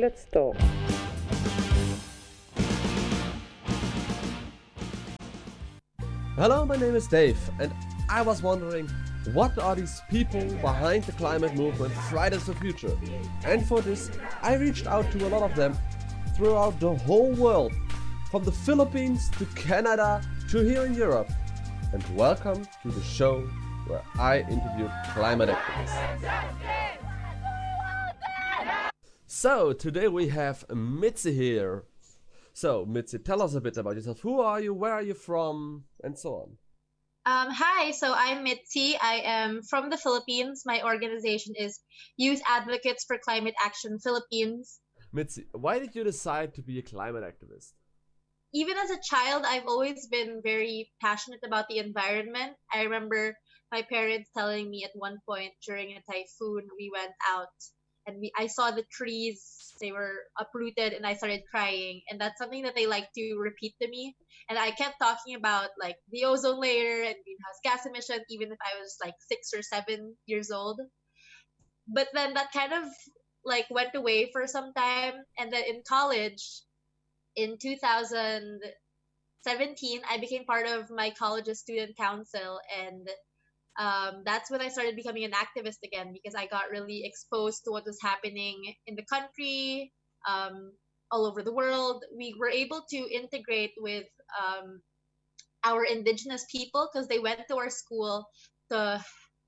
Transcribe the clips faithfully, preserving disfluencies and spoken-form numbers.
Let's talk. Hello, my name is Dave, and I was wondering what are these people behind the climate movement Fridays for Future? And for this, I reached out to a lot of them throughout the whole world, from the Philippines to Canada to here in Europe. And welcome to the show where I interviewed climate activists. So, today we have Mitzi here. So, Mitzi, tell us a bit about yourself. Who are you? Where are you from? And so on. Um, hi, so I'm Mitzi. I am from the Philippines. My organization is Youth Advocates for Climate Action Philippines. Mitzi, why did you decide to be a climate activist? Even as a child, I've always been very passionate about the environment. I remember my parents telling me at one point during a typhoon, we went out and we, I saw the trees, they were uprooted, and I started crying. And that's something that they like to repeat to me. And I kept talking about like the ozone layer and greenhouse gas emissions, even if I was like six or seven years old. But then that kind of like went away for some time. And then in college, in two thousand seventeen, I became part of my college's student council, and um, that's when I started becoming an activist again, because I got really exposed to what was happening in the country, um, all over the world. We were able to integrate with um, our indigenous people because they went to our school to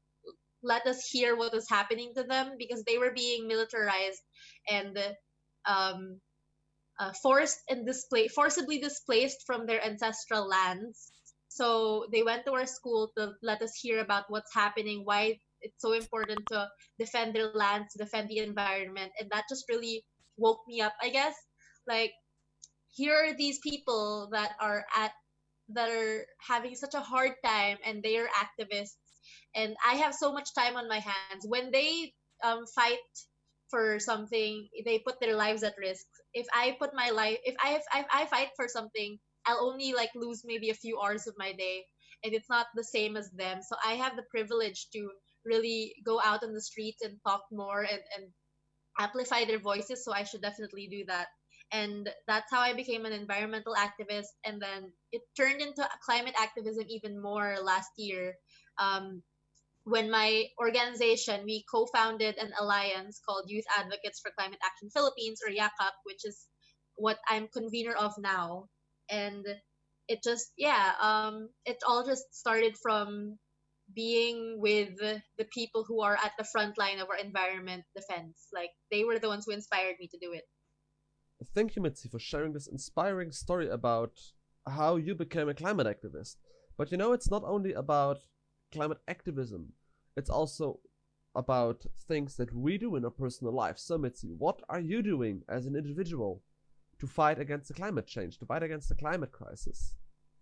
let us hear what was happening to them, because they were being militarized and um, uh, forced and displaced, forcibly displaced from their ancestral lands. So they went to our school to let us hear about what's happening, why it's so important to defend their lands, to defend the environment. And that just really woke me up, I guess. Like, here are these people that are at that are having such a hard time, and they are activists. And I have so much time on my hands. When they um, fight for something, they put their lives at risk. If I put my life, if I if I, I fight for something, I'll only like lose maybe a few hours of my day, and it's not the same as them. So I have the privilege to really go out on the streets and talk more and, and amplify their voices. So I should definitely do that. And that's how I became an environmental activist. And then it turned into climate activism even more last year. Um, when my organization, we co-founded an alliance called Youth Advocates for Climate Action Philippines, or YACAP, which is what I'm convener of now. And it just, yeah, um, it all just started from being with the people who are at the front line of our environment defense. Like, they were the ones who inspired me to do it. Thank you, Mitzi, for sharing this inspiring story about how you became a climate activist. But you know, it's not only about climate activism, it's also about things that we do in our personal life. So, Mitzi, what are you doing as an individual to fight against the climate change, to fight against the climate crisis?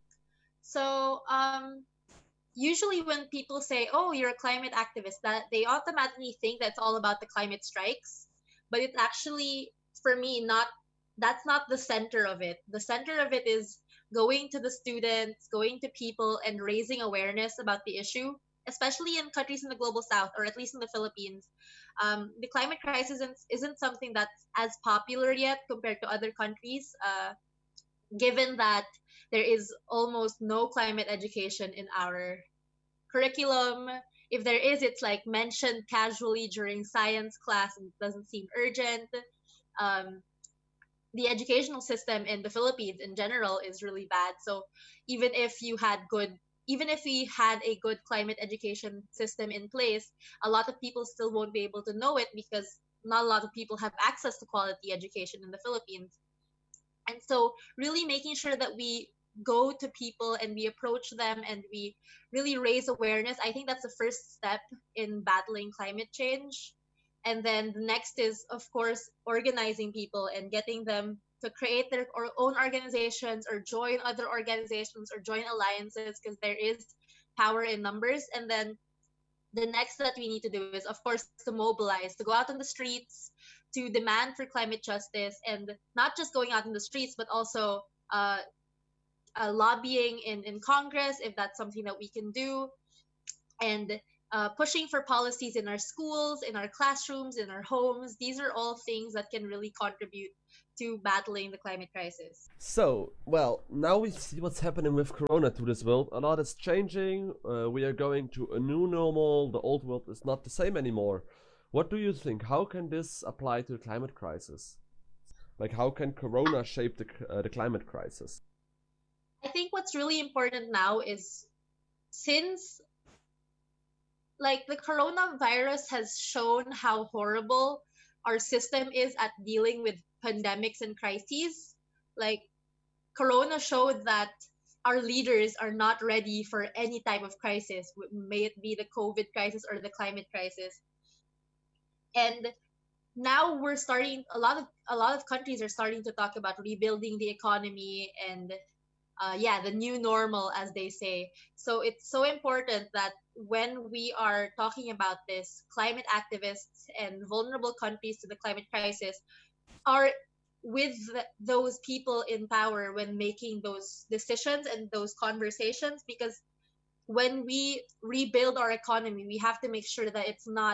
So, um, usually when people say, "Oh, you're a climate activist," that they automatically think that's all about the climate strikes. But it's actually, for me, not that's not the center of it. The center of it is going to the students, going to people, and raising awareness about the issue, especially in countries in the global south, or at least in the Philippines. Um, the climate crisis isn't, isn't something that's as popular yet compared to other countries, uh, given that there is almost no climate education in our curriculum. If there is, it's like mentioned casually during science class and doesn't seem urgent. Um, the educational system in the Philippines in general is really bad. So even if you had good, even if we had a good climate education system in place, a lot of people still won't be able to know it, because not a lot of people have access to quality education in the Philippines. And so really making sure that we go to people and we approach them and we really raise awareness, I think that's the first step in battling climate change. And then the next is, of course, organizing people and getting them to create their or own organizations, or join other organizations, or join alliances, because there is power in numbers. And then the next that we need to do is, of course, to mobilize, to go out on the streets, to demand for climate justice, and not just going out in the streets, but also uh, uh, lobbying in, in Congress, if that's something that we can do, and uh, pushing for policies in our schools, in our classrooms, in our homes. These are all things that can really contribute to battling the climate crisis. So, well, now we see what's happening with Corona to this world. A lot is changing. Uh, we are going to a new normal. The old world is not the same anymore. What do you think? How can this apply to the climate crisis? Like, how can Corona shape the, uh, the climate crisis? I think what's really important now is, since like the coronavirus has shown how horrible our system is at dealing with pandemics and crises, like Corona showed that our leaders are not ready for any type of crisis, may it be the COVID crisis or the climate crisis. And now we're starting, a lot of a lot of countries are starting to talk about rebuilding the economy and uh, yeah, the new normal, as they say. So it's so important that when we are talking about this, climate activists and vulnerable countries to the climate crisis are with th- those people in power when making those decisions and those conversations. Because when we rebuild our economy, we have to make sure that it's not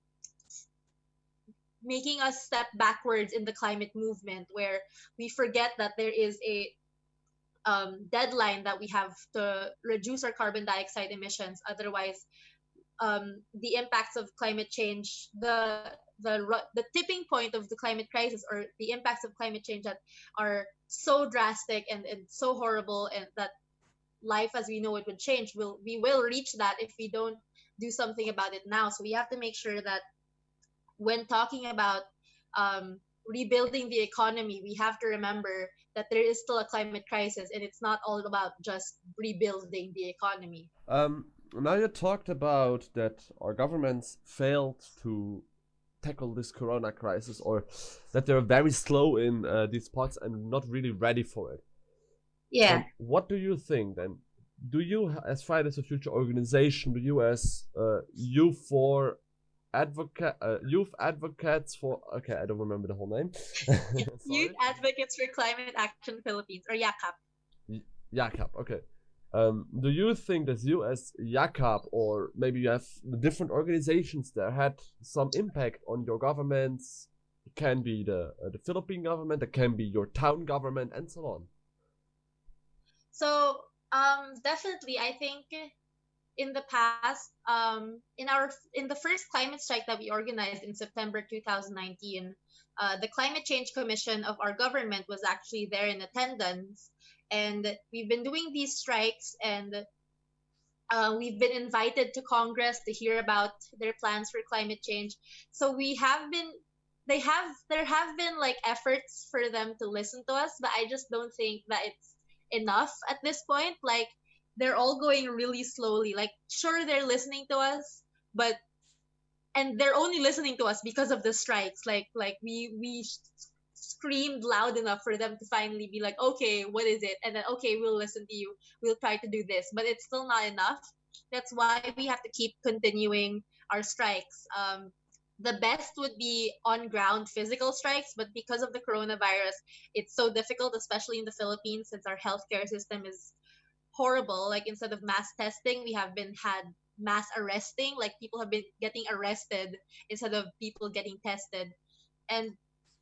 making us step backwards in the climate movement, where we forget that there is a um, deadline that we have to reduce our carbon dioxide emissions. Otherwise, um, the impacts of climate change, the the ru- the tipping point of the climate crisis, or the impacts of climate change that are so drastic and, and so horrible, and that life as we know it would change, will we will reach that if we don't do something about it now. So we have to make sure that when talking about um, rebuilding the economy, we have to remember that there is still a climate crisis, and it's not all about just rebuilding the economy. Um, now you talked about that our governments failed to tackle this Corona crisis, or that they're very slow in uh, these parts and not really ready for it. Yeah. Um, what do you think then? Do you, as Fridays for Future organization, do you as uh, you for advocate, uh, youth advocates for, okay, I don't remember the whole name. Youth Advocates for Climate Action Philippines, or YACAP. Y- YACAP, okay. Um, do you think that you as YACAP, or maybe you have different organizations that had some impact on your governments? It can be the uh, the Philippine government, it can be your town government, and so on. So um, definitely, I think in the past, um, in our in the first climate strike that we organized in September two thousand nineteen, uh, the Climate Change Commission of our government was actually there in attendance, and we've been doing these strikes, and uh, we've been invited to Congress to hear about their plans for climate change. So we have been, they have, there have been like efforts for them to listen to us, but I just don't think that it's enough at this point. Like, they're all going really slowly. Like, sure, they're listening to us, but and they're only listening to us because of the strikes. Like, like we we screamed loud enough for them to finally be like, okay, what is it? And then, okay, we'll listen to you. We'll try to do this, but it's still not enough. That's why we have to keep continuing our strikes. Um, the best would be on ground physical strikes, but because of the coronavirus, it's so difficult, especially in the Philippines, since our healthcare system is horrible. Like, instead of mass testing, we have been had mass arresting. Like, people have been getting arrested instead of people getting tested. And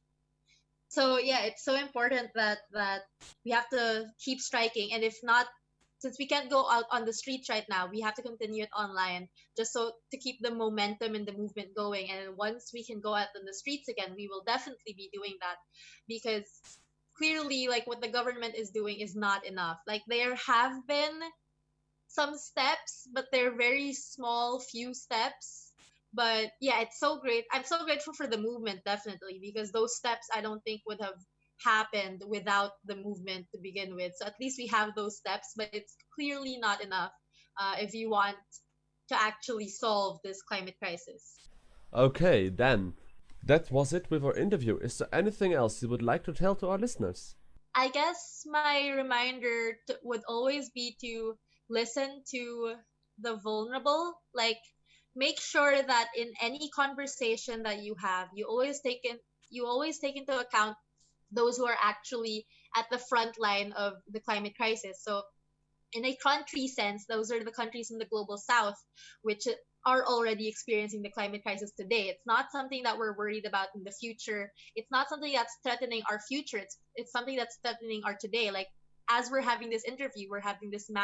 so yeah, it's so important that that we have to keep striking. And if not, since we can't go out on the streets right now, we have to continue it online, just so to keep the momentum and the movement going. And once we can go out on the streets again, we will definitely be doing that, because clearly, like, what the government is doing is not enough. Like, there have been some steps, but they're very small, few steps. But yeah, it's so great. I'm so grateful for the movement, definitely, because those steps I don't think would have happened without the movement to begin with. So at least we have those steps, but it's clearly not enough uh, if you want to actually solve this climate crisis. Okay, then that was it with our interview. Is there anything else you would like to tell to our listeners? I guess my reminder to, would always be to listen to the vulnerable. Like, make sure that in any conversation that you have, you always take in, you always take into account those who are actually at the front line of the climate crisis. So In a country sense, those are the countries in the global south, which are already experiencing the climate crisis today. It's not something that we're worried about in the future. It's not something that's threatening our future. It's it's something that's threatening our today. Like as we're having this interview, we're having this